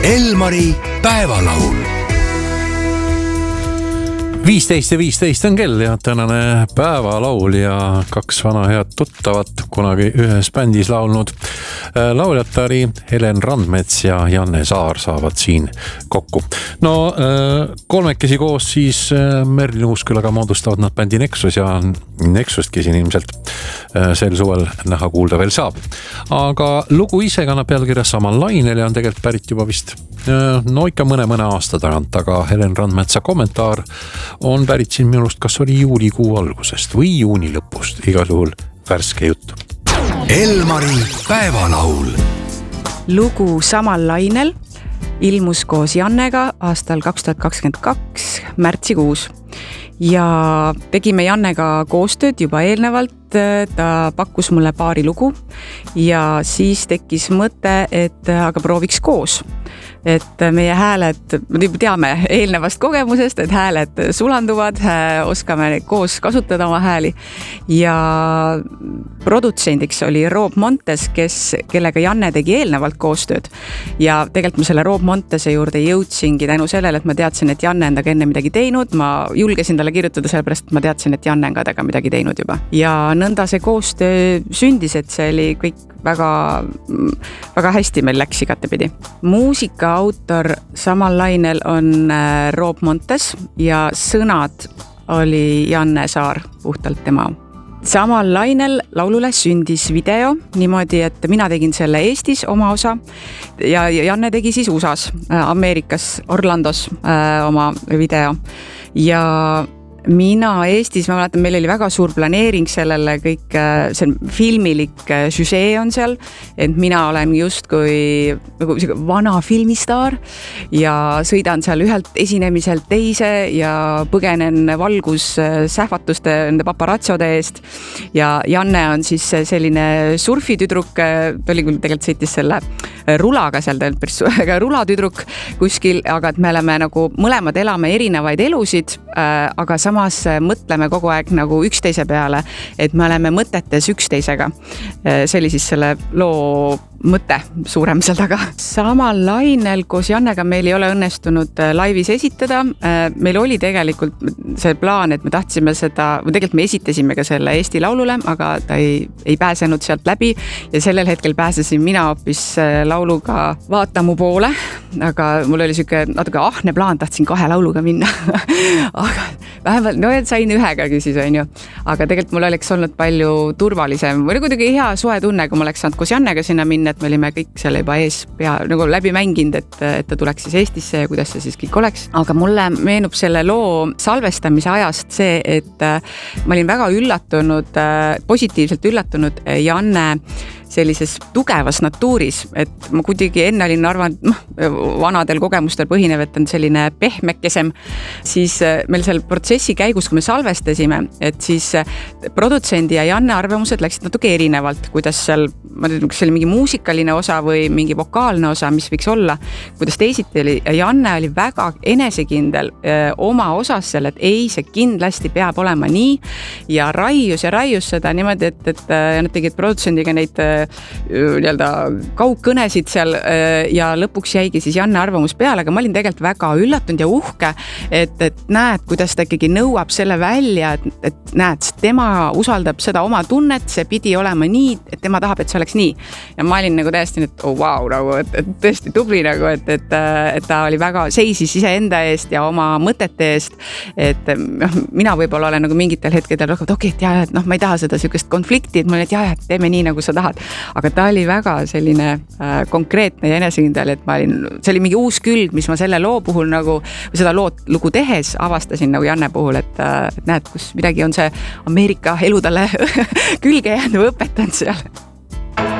Elmari päevalaul. 15:15 on kell ja tänane päevalaul ja kaks vana head tuttavat kunagi ühes bändis laulnud lauljatari Helen Randmets ja Janne Saar saavad siin kokku. No kolmekesi koos siis Merlin Uuskülaga moodustavad nad bändi Nexus ja Nexustki siin ilmselt sel suvel näha kuulda veel saab. Aga lugu ise kannab pealkirja Samal lainel ja on tegelikult pärit juba vist ikka mõne aasta tagant, aga Helen Randmetsa kommentaar on pärit siin minust kas oli juulikuu algusest või juuni lõpust, igal juhul värske jutt. Elmari päevalaul. Lugu Samal lainel ilmus koos Jannega aastal 2022 märtsikuus ja tegime Jannega koostööd juba eelnevalt. Ta pakkus mulle paari lugu ja siis tekkis mõte, et aga prooviks koos. Et meie hääled, me teame eelnevast kogemusest, et hääled sulanduvad, oskame koos kasutada oma hääli ja produtsendiks oli Rob Montes, kellega Janne tegi eelnevalt koostööd ja tegelikult ma selle Rob Montese juurde jõudsingi tänu sellele, et ma teadsin, et Janne endaga enne midagi teinud, ma julgesin talle kirjutada sellepärast, et ma teadsin, et Janne on ka temaga midagi teinud juba ja nõnda see koostöö sündis, et see oli kõik väga hästi meil läks igatepidi. Muusika autor Samal lainel on Rob Montes ja sõnad oli Janne Saar, puhtalt tema. Samal lainel laulule sündis video niimoodi, et mina tegin selle Eestis oma osa ja Janne tegi siis USAs, Ameerikas, Orlandos oma video ja mina Eestis, ma mäletan, meil oli väga suur planeering sellele kõik, see filmilik süžee on seal, et mina olen justkui nagu vana filmistaar ja sõidan seal ühelt esinemiselt teise ja põgenen valgus sähvatuste nende paparatsode eest ja Janne on siis selline surfitüdruk, ta oli küll tegelikult sõitis selle rulaga seal, aga rulatüdruk kuskil, aga et me oleme nagu mõlemad elame erinevaid elusid, aga samas mõtleme kogu aeg nagu üksteise peale, et me oleme mõtetes üksteisega. See oli siis selle loo mõte suurem seal taga. Samal lainel koos Jannega meil ei ole õnnestunud laivis esitada. Meil oli tegelikult see plaan, et me tahtsime seda, või tegelikult me esitasime ka selle Eesti laulule, aga ta ei pääsenud sealt läbi ja sellel hetkel pääsesin mina hoopis lauluga Vaata mu poole, aga mul oli siuke natuke ahne plaan, tahtsin 2 lauluga minna. Aga vähemalt, sain ühegagi siis, on ju. Aga tegelikult mul oleks olnud palju turvalisem. Või kuidagi hea soe tunne, kui ma oleks saanud koos Jannega sinna minna, et me olime kõik seal juba ees nagu läbi mänginud, et ta tuleks siis Eestisse ja kuidas see siis kõik oleks. Aga mulle meenub selle loo salvestamise ajast see, et ma olin väga positiivselt üllatunud Janne sellises tugevas natuuris, et ma kuidagi enne olin arvanud, vanadel kogemustel põhinev, et on selline pehmekesem, siis meil seal protsessi käigus, kui me salvestasime, et siis produtsendi ja Janne arvamused läksid natuke erinevalt, kuidas seal, ma tean, kas see oli mingi muusikaline osa või mingi vokaalne osa, mis võiks olla, kuidas teisiti oli. Janne oli väga enesekindel oma osas seal, et ei, see kindlasti peab olema nii ja raius seda niimoodi, et nad tegid produtsendiga neid kaugkõnesid seal ja lõpuks jäigi siis Janne arvamus peale, aga ma olin tegelikult väga üllatunud ja uhke, et näed, kuidas ta ikkagi nõuab selle välja, et näed, tema usaldab seda oma tunnet, see pidi olema nii, et tema tahab, et see oleks nii. Ja ma olin nagu täiesti, et wow, nagu, et tõesti tubli, nagu, et ta oli väga seisis iseenda eest ja oma mõtete eest, et mina võib-olla olen nagu mingitel hetkedel rohkem, et okei, et ma ei taha seda sükest konflikti, et ma olen, et teeme nii, nagu sa tahad. Aga ta oli väga selline konkreetne ja enesekindel, et see oli mingi uus külg, mis ma selle loo puhul nagu, seda lugu tehes avastasin nagu Janne puhul, et näed, kus midagi on see Ameerika elu talle külge jäänud või õpetanud seal.